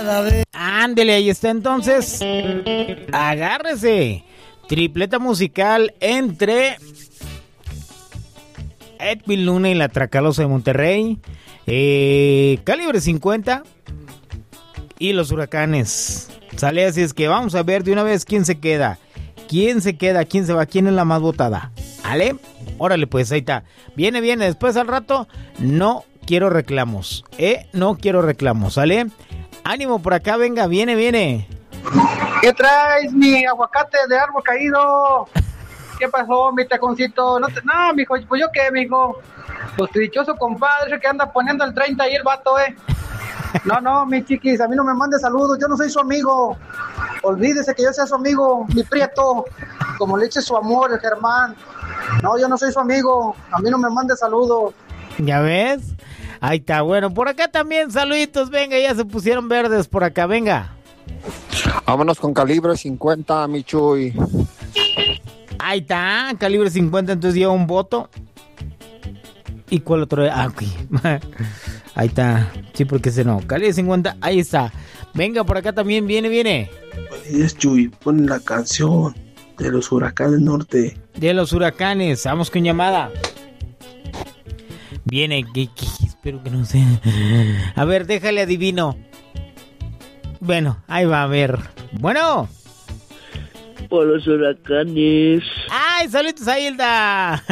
Ándele, ahí está entonces. Agárrese. Tripleta musical entre Edwin Luna y la Tracalosa de Monterrey, Calibre 50 y los Huracanes. Sale, así es que vamos a ver de una vez quién se queda. ¿Quién se queda? ¿Quién se va? ¿Quién es la más votada? ¿Vale? Órale, pues ahí está. Viene. Después al rato, no quiero reclamos. No quiero reclamos, ¿sale? Ánimo por acá, venga, viene. ¿Qué traes, mi aguacate de árbol caído? ¿Qué pasó, mi taconcito? No, mijo, pues yo qué, mijo. Pues tu dichoso compadre que anda poniendo el 30 ahí el vato, No, mi chiquis, a mí no me mande saludos, yo no soy su amigo. Olvídese que yo sea su amigo, mi prieto, como le eche su amor, el Germán. No, yo no soy su amigo, a mí no me mande saludos. ¿Ya ves? Ahí está, bueno, por acá también, saluditos, venga, ya se pusieron verdes por acá, venga. Vámonos con Calibre 50, mi Chuy. Ahí está, Calibre 50, entonces lleva un voto. ¿Y cuál otro? Ok. Ahí está. Sí, porque ese no. Calibre 50, ahí está. Venga, por acá también viene. Es Chuy, pon la canción de los Huracanes Norte. De los Huracanes, vamos con llamada. Viene, espero que no sea. A ver, déjale adivino. Bueno, ahí va, a ver. Bueno. Por los Huracanes. ¡Ay, saludos a Hilda!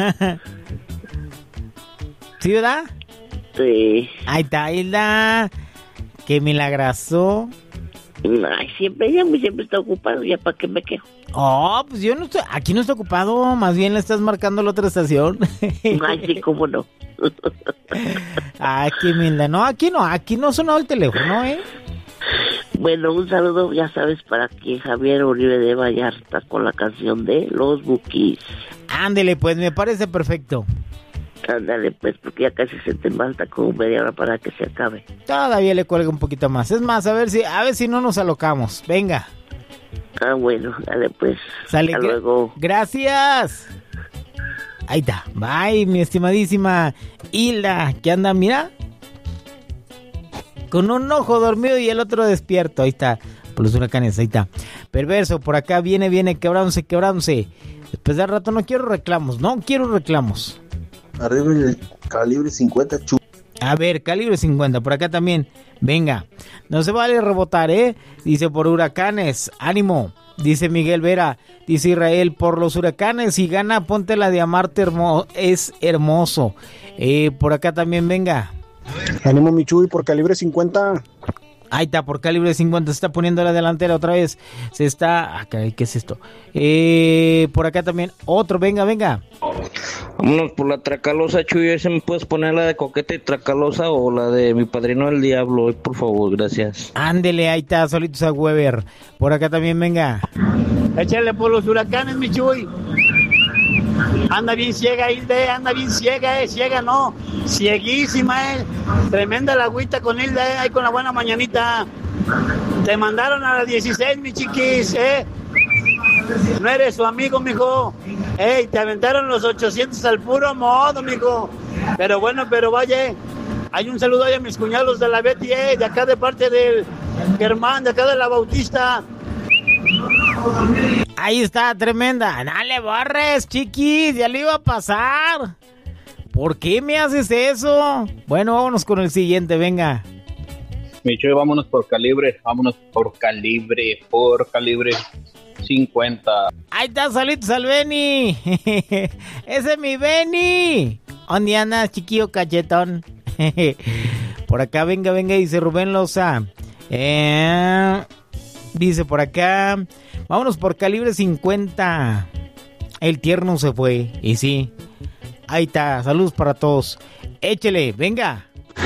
¿Sí, verdad? Sí. Ahí está, Hilda. Qué milagroso. Ay, ella siempre está ocupado, ya para qué me quejo. Oh, pues yo no estoy, aquí no estoy ocupado, más bien le estás marcando la otra estación. Ay, sí, cómo no. Ay, qué linda. No, aquí no ha sonado el teléfono, Bueno, un saludo, ya sabes, para que Javier Uribe de Vallarta con la canción de Los Bukis. Ándele, pues, me parece perfecto. Ándale, pues, porque ya casi se te falta como media hora para que se acabe. Todavía le cuelga un poquito más. Es más, a ver si no nos alocamos. Venga. Ah, bueno, dale, pues. Sale. Hasta luego. Gracias. Ahí está. Bye, mi estimadísima Hilda. ¿Qué anda? Mira. Con un ojo dormido y el otro despierto. Ahí está. Por los Huracanes, ahí está. Perverso, por acá viene, quebrándose. Después de rato no quiero reclamos. Arriba el Calibre 50, Chuy. A ver, Calibre 50, por acá también. Venga, no se vale rebotar, Dice por Huracanes, ánimo. Dice Miguel Vera, dice Israel, por los Huracanes, si gana, ponte la de Amarte es hermoso. Por acá también, venga. Ánimo, mi Chuy, por Calibre 50. Ahí está, por Calibre 50, se está poniendo la delantera otra vez. Se está... ¿qué es esto? Por acá también, otro, venga. Vámonos por la Tracalosa, Chuy. ¿Se me puedes poner la de Coqueta y Tracalosa o la de Mi Padrino el Diablo? Por favor, gracias. Ándele, ahí está, solitos a Weber. Por acá también, venga. Échale por los Huracanes, mi Chuy. Anda bien ciega, Hilda, ciega no, cieguísima, tremenda la agüita con Hilda, ahí con la buena mañanita. Te mandaron a las 16, mi chiquis, no eres su amigo, mijo. Te aventaron los 800 al puro modo, mijo. Pero bueno, vaya, hay un saludo ahí a mis cuñados de la Betty, de acá de parte del Germán, de acá de la Bautista. Ahí está, tremenda. Dale, borres, chiquis, ya le iba a pasar. ¿Por qué me haces eso? Bueno, vámonos con el siguiente, venga. Micho, vámonos por Calibre 50. Ahí está, saludos al Beni. Ese es mi Beni. ¿Dónde andas, chiquillo cachetón? Por acá, venga, dice Rubén Loza. Dice por acá, vámonos por Calibre 50. El tierno se fue. Y sí, ahí está, saludos para todos. Échele, venga.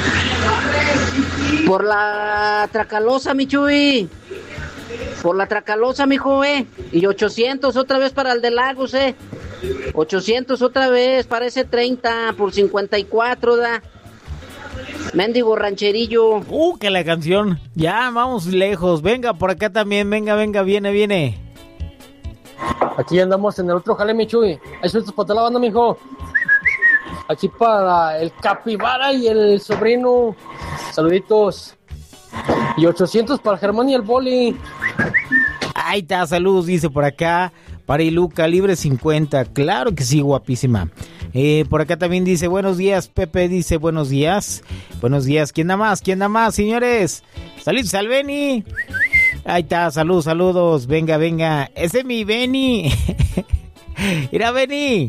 Por la Tracalosa, mi Chuy. Por la Tracalosa, mijo, Y 800 otra vez para el de Lagos, 800 otra vez para ese 30 por 54, da. Mendigo rancherillo. Que la canción. Ya, vamos lejos. Venga, por acá también. Venga, viene. Aquí andamos en el otro jale, mi Chuy. Hay sueltos para toda la banda, mijo. Aquí para el Capibara y el sobrino. Saluditos. Y 800 para Germán y el boli. Ahí está, saludos, dice por acá. Parilú, calibre 50. Claro que sí, guapísima. Por acá también dice, buenos días, Pepe dice, buenos días. Buenos días, ¿quién da más? ¿Quién da más, señores? Saludos al Beni. Ahí está, saludos. Venga. Ese es mi Beni. Mira, Beni.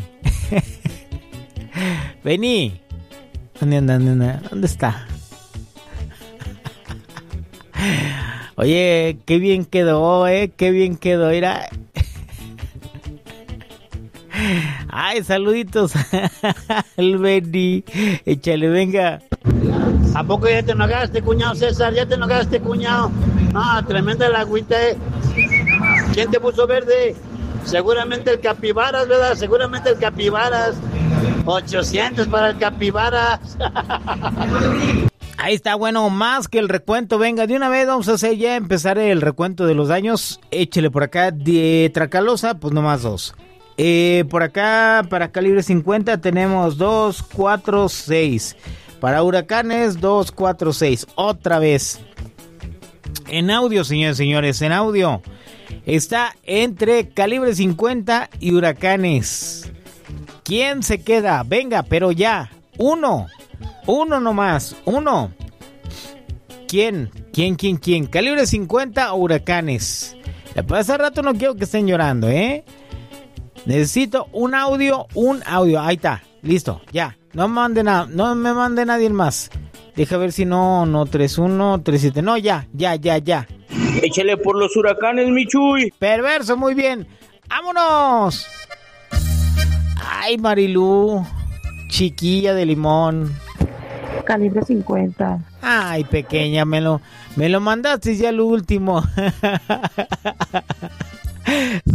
Beni. ¿Dónde anda? ¿Dónde está? Oye, qué bien quedó, qué bien quedó, mira. Ay, saluditos al Benny. Échale, venga. ¿A poco ya te enojaste, cuñado César? ¿Ya te enojaste, cuñado? No, tremenda la agüita, ¿Quién te puso verde? Seguramente el Capibaras, ¿verdad? Seguramente el Capibaras. 800 para el Capibaras. Ahí está, bueno, más que el recuento. Venga, de una vez vamos a hacer ya, empezar el recuento de los daños. Échele por acá de Tracalosa, pues nomás 2. Por acá, para calibre 50 tenemos 2, 4, 6. Para huracanes, 2, 4, 6. Otra vez. En audio, señores y señores, en audio. Está entre calibre 50 y huracanes. ¿Quién se queda? Venga, pero ya. Uno nomás. Uno. ¿Quién? Calibre 50 o huracanes. Después hace rato no quiero que estén llorando, Necesito un audio. Ahí está, listo, ya. No me mande nadie más. Deja ver si no 3137. No, ya. Échale por los huracanes, mi Chuy. Perverso, muy bien. ¡Vámonos! Ay, Marilú, chiquilla de limón. Calibre 50. Ay, pequeña, me lo mandaste ya lo último.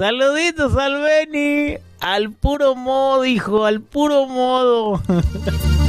Saluditos al Beni. Al puro modo, hijo, al puro modo.